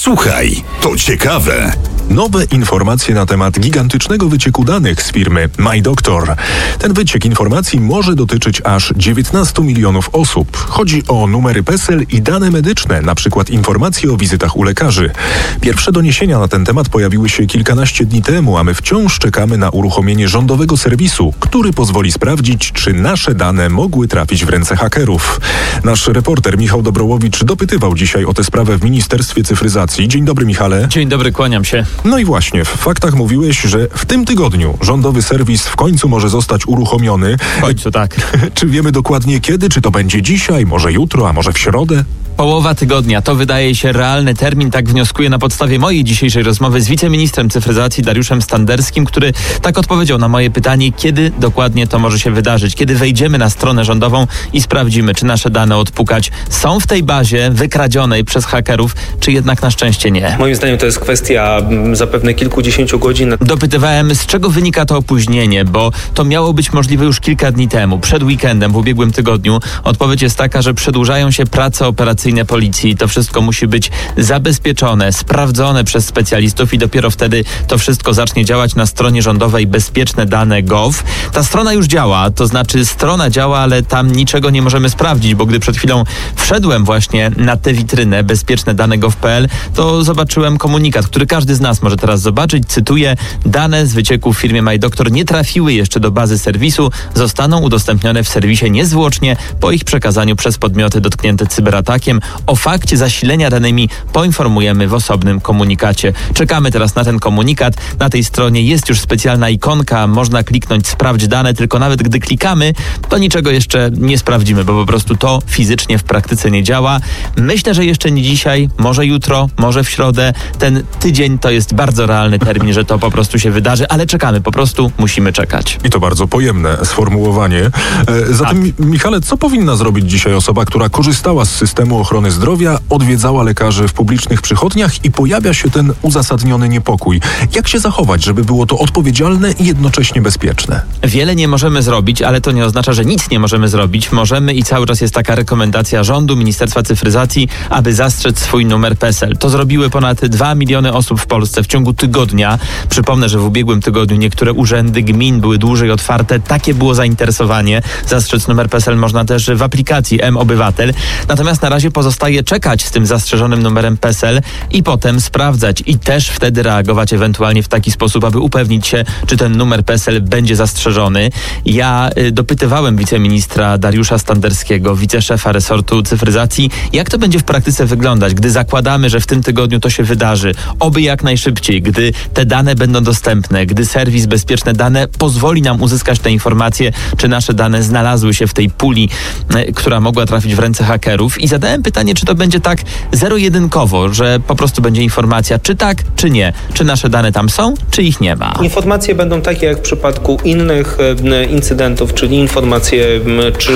Słuchaj, to ciekawe. Nowe informacje na temat gigantycznego wycieku danych z firmy MyDoctor. Ten wyciek informacji może dotyczyć aż 19 milionów osób. Chodzi o numery PESEL i dane medyczne, np. informacje o wizytach u lekarzy. Pierwsze doniesienia na ten temat pojawiły się kilkanaście dni temu, a my wciąż czekamy na uruchomienie rządowego serwisu, który pozwoli sprawdzić, czy nasze dane mogły trafić w ręce hakerów. Nasz reporter Michał Dobrołowicz dopytywał dzisiaj o tę sprawę w Ministerstwie Cyfryzacji. Dzień dobry, Michale. Dzień dobry, kłaniam się. No i właśnie, w faktach mówiłeś, że w tym tygodniu rządowy serwis w końcu może zostać uruchomiony. W końcu, tak. Czy wiemy dokładnie kiedy? Czy to będzie dzisiaj, może jutro, a może w środę? Połowa tygodnia to wydaje się realny termin, tak wnioskuję na podstawie mojej dzisiejszej rozmowy z wiceministrem cyfryzacji Dariuszem Standerskim, który tak odpowiedział na moje pytanie, kiedy dokładnie to może się wydarzyć, kiedy wejdziemy na stronę rządową i sprawdzimy, czy nasze dane odpukać są w tej bazie wykradzionej przez hakerów, czy jednak na szczęście nie. Moim zdaniem to jest kwestia zapewne kilkudziesięciu godzin. Dopytywałem, z czego wynika to opóźnienie, bo to miało być możliwe już kilka dni temu, przed weekendem, w ubiegłym tygodniu. Odpowiedź jest taka, że przedłużają się prace operacyjne policji. To wszystko musi być zabezpieczone, sprawdzone przez specjalistów i dopiero wtedy to wszystko zacznie działać na stronie rządowej bezpieczne-dane.gov. Ta strona już działa, to znaczy strona działa, ale tam niczego nie możemy sprawdzić, bo gdy przed chwilą wszedłem właśnie na tę witrynę bezpieczne-dane.gov.pl, to zobaczyłem komunikat, który każdy z nas może teraz zobaczyć. Cytuję: dane z wycieku w firmie MyDoctor nie trafiły jeszcze do bazy serwisu, zostaną udostępnione w serwisie niezwłocznie po ich przekazaniu przez podmioty dotknięte cyberatakiem. O fakcie zasilenia danymi poinformujemy w osobnym komunikacie. Czekamy teraz na ten komunikat. Na tej stronie jest już specjalna ikonka, można kliknąć sprawdź dane, tylko nawet gdy klikamy, to niczego jeszcze nie sprawdzimy, bo po prostu to fizycznie w praktyce nie działa. Myślę, że jeszcze nie dzisiaj, może jutro, może w środę. Ten tydzień to jest bardzo realny termin, że to po prostu się wydarzy, ale czekamy, po prostu musimy czekać. I to bardzo pojemne sformułowanie. Zatem, Michale, co powinna zrobić dzisiaj osoba, która korzystała z systemu ochrony zdrowia, odwiedzała lekarzy w publicznych przychodniach i pojawia się ten uzasadniony niepokój? Jak się zachować, żeby było to odpowiedzialne i jednocześnie bezpieczne? Wiele nie możemy zrobić, ale to nie oznacza, że nic nie możemy zrobić. Możemy i cały czas jest taka rekomendacja rządu, Ministerstwa Cyfryzacji, aby zastrzec swój numer PESEL. To zrobiły ponad 2 miliony osób w Polsce w ciągu tygodnia. Przypomnę, że w ubiegłym tygodniu niektóre urzędy gmin były dłużej otwarte. Takie było zainteresowanie. Zastrzec numer PESEL można też w aplikacji mObywatel. Natomiast na razie pozostaje czekać z tym zastrzeżonym numerem PESEL i potem sprawdzać i też wtedy reagować ewentualnie w taki sposób, aby upewnić się, czy ten numer PESEL będzie zastrzeżony. Ja dopytywałem wiceministra Dariusza Standerskiego, wiceszefa resortu cyfryzacji, jak to będzie w praktyce wyglądać, gdy zakładamy, że w tym tygodniu to się wydarzy. Oby jak najszybciej, gdy te dane będą dostępne, gdy serwis Bezpieczne Dane pozwoli nam uzyskać te informacje, czy nasze dane znalazły się w tej puli, która mogła trafić w ręce hakerów. I zadałem pytanie, czy to będzie tak zero-jedynkowo, że po prostu będzie informacja, czy tak, czy nie. Czy nasze dane tam są, czy ich nie ma. Informacje będą takie jak w przypadku innych incydentów, czyli informacje, czy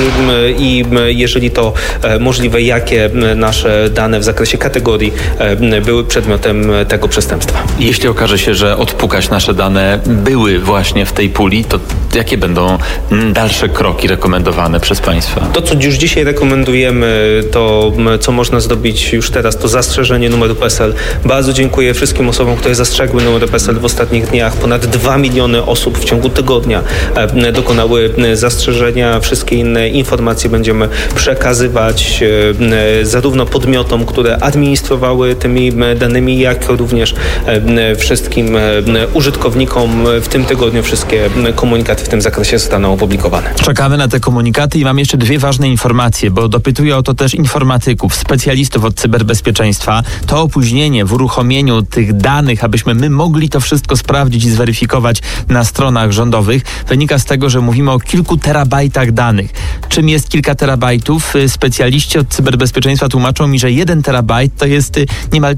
i jeżeli to możliwe, jakie nasze dane w zakresie kategorii były przedmiotem tego przestępstwa. Jeśli okaże się, że odpukać nasze dane były właśnie w tej puli, to jakie będą dalsze kroki rekomendowane przez państwa? To, co już dzisiaj rekomendujemy, to co można zrobić już teraz, to zastrzeżenie numeru PESEL. Bardzo dziękuję wszystkim osobom, które zastrzegły numer PESEL w ostatnich dniach. Ponad 2 miliony osób w ciągu tygodnia dokonały zastrzeżenia. Wszystkie inne informacje będziemy przekazywać zarówno podmiotom, które administrowały tymi danymi, jak również wszystkim użytkownikom. W tym tygodniu wszystkie komunikaty w tym zakresie zostaną opublikowane. Czekamy na te komunikaty i mam jeszcze dwie ważne informacje, bo dopytuję o to też informatyków, specjalistów od cyberbezpieczeństwa. To opóźnienie w uruchomieniu tych danych, abyśmy my mogli to wszystko sprawdzić i zweryfikować na stronach rządowych, wynika z tego, że mówimy o kilku terabajtach danych. Czym jest kilka terabajtów? Specjaliści od cyberbezpieczeństwa tłumaczą mi, że 1 terabajt to jest niemal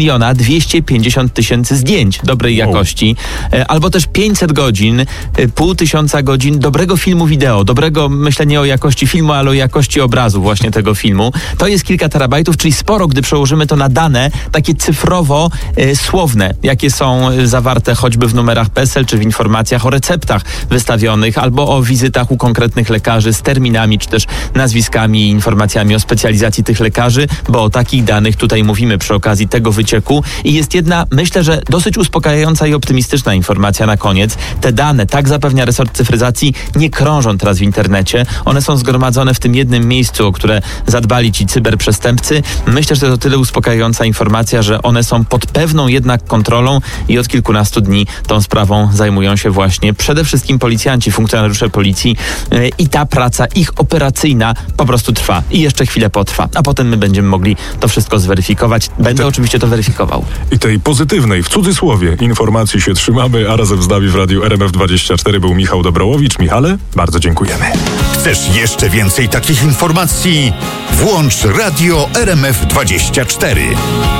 250 000 zdjęć dobrej jakości, albo też 500 godzin, 500 godzin dobrego filmu wideo, dobrego, myślę nie o jakości filmu, ale o jakości obrazu właśnie tego filmu. To To jest kilka terabajtów, czyli sporo, gdy przełożymy to na dane takie cyfrowo słowne, jakie są zawarte choćby w numerach PESEL, czy w informacjach o receptach wystawionych, albo o wizytach u konkretnych lekarzy z terminami, czy też nazwiskami i informacjami o specjalizacji tych lekarzy, bo o takich danych tutaj mówimy przy okazji tego wycieku. I jest jedna, myślę, że dosyć uspokajająca i optymistyczna informacja na koniec. Te dane, tak zapewnia resort cyfryzacji, nie krążą teraz w internecie. One są zgromadzone w tym jednym miejscu, o które zadbali ci cyberprzestępcy. Myślę, że to tyle uspokajająca informacja, że one są pod pewną jednak kontrolą i od kilkunastu dni tą sprawą zajmują się właśnie przede wszystkim policjanci, funkcjonariusze policji i ta praca ich operacyjna po prostu trwa i jeszcze chwilę potrwa, a potem my będziemy mogli to wszystko zweryfikować. Będę oczywiście to weryfikował. I tej pozytywnej, w cudzysłowie, informacji się trzymamy, a razem z nami w Radiu RMF24 był Michał Dobrołowicz. Michale, bardzo dziękujemy. Chcesz jeszcze więcej takich informacji? Włącz Radio RMF24.